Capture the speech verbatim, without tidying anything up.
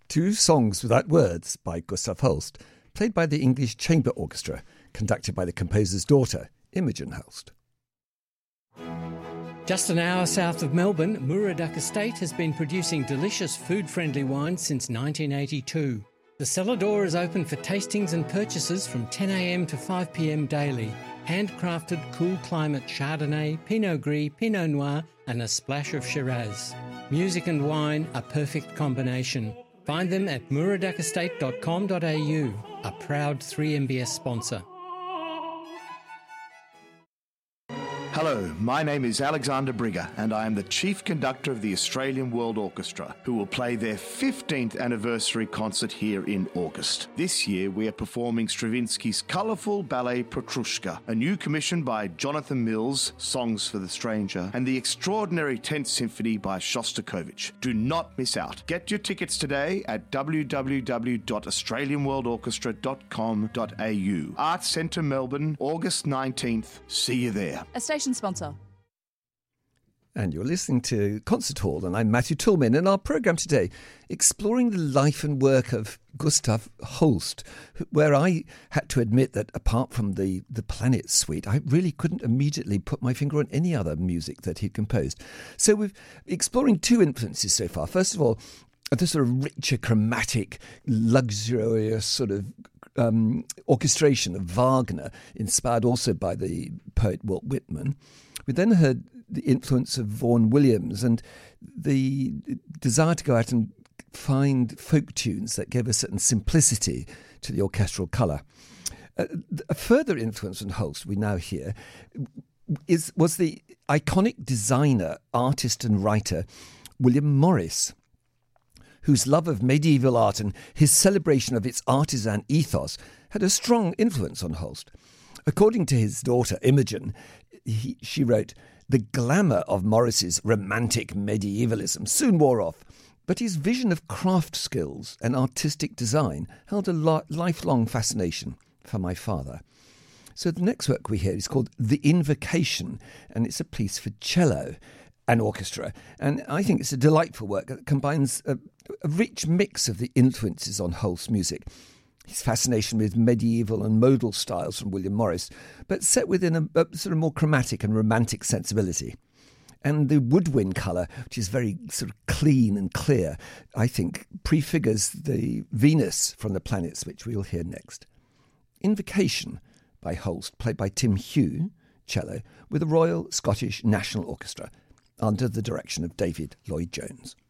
Two Songs Without Words by Gustav Holst, played by the English Chamber Orchestra, conducted by the composer's daughter, Imogen Holst. Just an hour south of Melbourne, Muraduck Estate has been producing delicious food-friendly wines since nineteen eighty-two. The cellar door is open for tastings and purchases from ten a m to five p m daily. Handcrafted cool climate Chardonnay, Pinot Gris, Pinot Noir and a splash of Shiraz. Music and wine, a perfect combination. Find them at muraduck estate dot com dot a u, a proud three M B S sponsor. Hello, my name is Alexander Brigger and I am the Chief Conductor of the Australian World Orchestra, who will play their fifteenth anniversary concert here in August. This year we are performing Stravinsky's colourful ballet Petrushka, a new commission by Jonathan Mills, Songs for the Stranger, and the extraordinary tenth Symphony by Shostakovich. Do not miss out. Get your tickets today at w w w dot australian world orchestra dot com dot a u. Arts Centre Melbourne, August nineteenth. See you there. A station sponsor. And you're listening to Concert Hall, and I'm Matthew Tolman. In our programme today, exploring the life and work of Gustav Holst, where I had to admit that apart from the, the Planet Suite, I really couldn't immediately put my finger on any other music that he'd composed. So we're exploring two influences so far. First of all, the sort of richer, chromatic, luxurious sort of um, orchestration of Wagner, inspired also by the poet Walt Whitman. We then heard the influence of Vaughan Williams and the desire to go out and find folk tunes that gave a certain simplicity to the orchestral colour. Uh, a further influence on Holst we now hear is was the iconic designer, artist and writer William Morris, whose love of medieval art and his celebration of its artisan ethos had a strong influence on Holst. According to his daughter Imogen, he, she wrote, "The glamour of Morris's romantic medievalism soon wore off, but his vision of craft skills and artistic design held a li- lifelong fascination for my father." So the next work we hear is called The Invocation, and it's a piece for cello and orchestra. And I think it's a delightful work that combines a, a rich mix of the influences on Holst's music. His fascination with medieval and modal styles from William Morris, but set within a, a sort of more chromatic and romantic sensibility. And the woodwind colour, which is very sort of clean and clear, I think prefigures the Venus from the planets, which we'll hear next. Invocation by Holst, played by Tim Hugh, cello, with the Royal Scottish National Orchestra, under the direction of David Lloyd-Jones.